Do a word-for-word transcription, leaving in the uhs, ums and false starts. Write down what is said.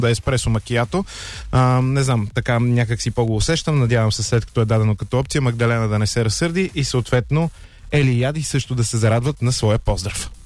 да е еспресо макиято. А, не знам, така някак си по-го усещам. Надявам се, след като е дадено като опция, Магдалена да не се разсърди и съответно Ели и Яди също да се зарадват на своя поздрав.